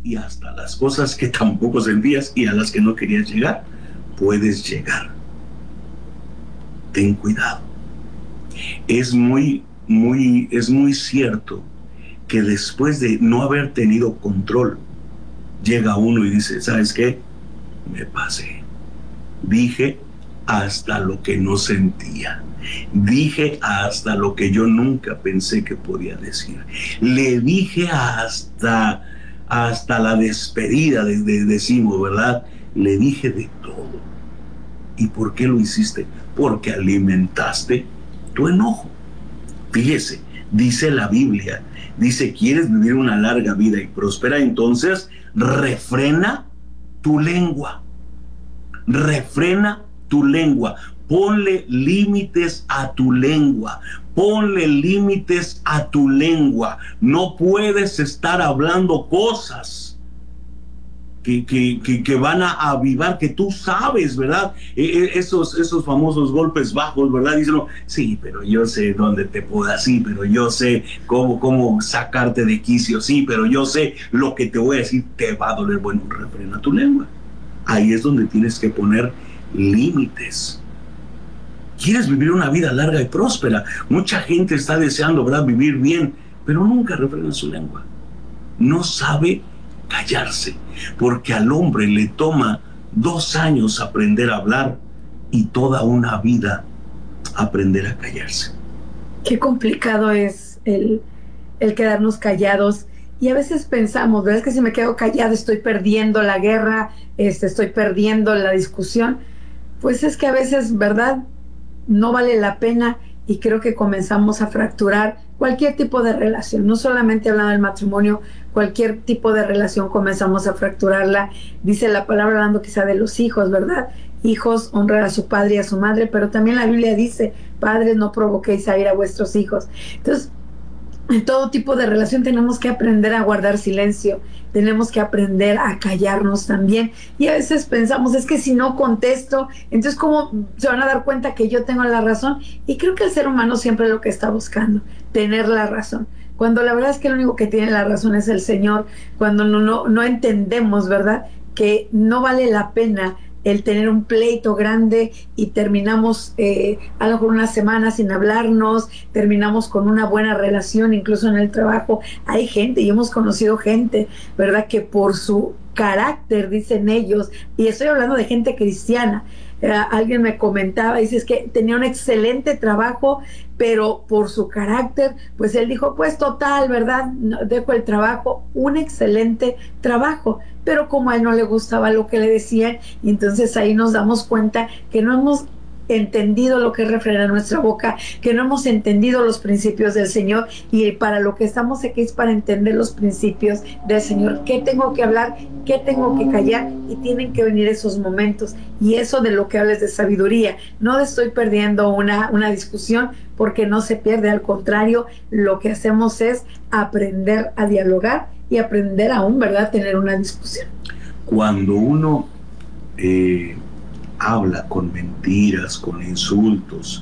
y hasta las cosas que tampoco sentías y a las que no querías llegar, puedes llegar. Ten cuidado. Es muy cierto que después de no haber tenido control, llega uno y dice, ¿sabes qué? Me pasé. Dije hasta lo que no sentía. Dije hasta lo que yo nunca pensé que podía decir. Le dije hasta la despedida, decimos, ¿verdad? Le dije de todo. ¿Y por qué lo hiciste? Porque alimentaste tu enojo. Fíjese, dice la Biblia, dice, ¿quieres vivir una larga vida y próspera? Entonces, refrena tu lengua. Refrena tu lengua. Ponle límites a tu lengua. Ponle límites a tu lengua. No puedes estar hablando cosas que van a avivar, que tú sabes, ¿verdad? Esos famosos golpes bajos, ¿verdad? Dicen, sí, pero yo sé dónde te puedo, sí, pero yo sé cómo sacarte de quicio, sí, pero yo sé lo que te voy a decir, te va a doler. Bueno, refrena tu lengua. Ahí es donde tienes que poner límites. ¿Quieres vivir una vida larga y próspera? Mucha gente está deseando, ¿verdad?, vivir bien, pero nunca refrena su lengua. No sabe callarse, porque al hombre le toma 2 años aprender a hablar y toda una vida aprender a callarse. Qué complicado es el quedarnos callados. Y a veces pensamos, ¿verdad? Es que si me quedo callado estoy perdiendo la guerra, estoy perdiendo la discusión. Pues es que a veces, ¿verdad? No vale la pena y creo que comenzamos a fracturar cualquier tipo de relación, no solamente hablando del matrimonio, cualquier tipo de relación comenzamos a fracturarla. Dice la palabra, hablando quizá de los hijos, ¿verdad? Hijos, honrar a su padre y a su madre, pero también la Biblia dice, padres, no provoquéis a ir a vuestros hijos. Entonces, en todo tipo de relación tenemos que aprender a guardar silencio, tenemos que aprender a callarnos también. Y a veces pensamos, es que si no contesto, entonces ¿cómo se van a dar cuenta que yo tengo la razón? Y creo que el ser humano siempre lo que está buscando, tener la razón. Cuando la verdad es que el único que tiene la razón es el Señor, cuando no entendemos, ¿verdad?, que no vale la pena el tener un pleito grande y terminamos a lo mejor una semana sin hablarnos, terminamos con una buena relación, incluso en el trabajo. Hay gente, y hemos conocido gente, ¿verdad?, que por su carácter, dicen ellos, y estoy hablando de gente cristiana, alguien me comentaba, dice, es que tenía un excelente trabajo, pero por su carácter, pues él dijo, pues total, ¿verdad? Dejo el trabajo, un excelente trabajo, pero como a él no le gustaba lo que le decían, y entonces ahí nos damos cuenta que no hemos entendido lo que es refrenar nuestra boca, que no hemos entendido los principios del Señor, y para lo que estamos aquí es para entender los principios del Señor. ¿Qué tengo que hablar? ¿Qué tengo que callar? Y tienen que venir esos momentos, y eso de lo que hables de sabiduría, no estoy perdiendo una discusión, porque no se pierde, al contrario, lo que hacemos es aprender a dialogar y aprender aún, ¿verdad?, tener una discusión. Cuando uno habla con mentiras, con insultos,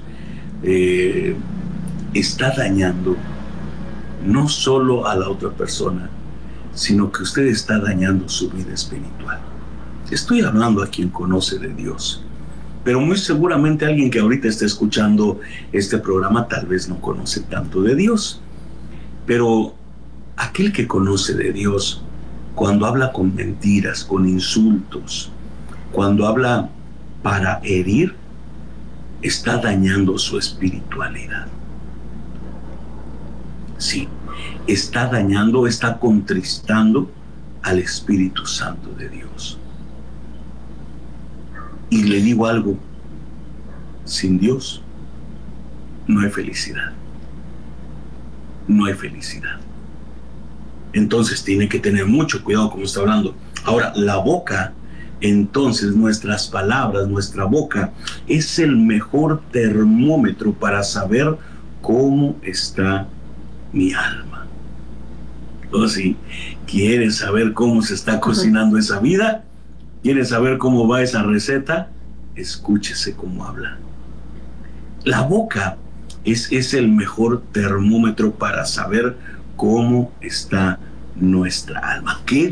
está dañando no solo a la otra persona, sino que usted está dañando su vida espiritual. Estoy hablando a quien conoce de Dios, pero muy seguramente alguien que ahorita está escuchando este programa tal vez no conoce tanto de Dios. Pero aquel que conoce de Dios, cuando habla con mentiras, con insultos, cuando habla para herir, está dañando su espiritualidad. Sí, está dañando, está contristando al Espíritu Santo de Dios. Y le digo algo, sin Dios no hay felicidad. No hay felicidad. Entonces tiene que tener mucho cuidado como está hablando. Ahora, la boca, entonces nuestras palabras, nuestra boca es el mejor termómetro para saber cómo está mi alma. O si quieres saber cómo se está cocinando esa vida, quieres saber cómo va esa receta, escúchese cómo habla. La boca es el mejor termómetro para saber cómo está nuestra alma. ¿Qué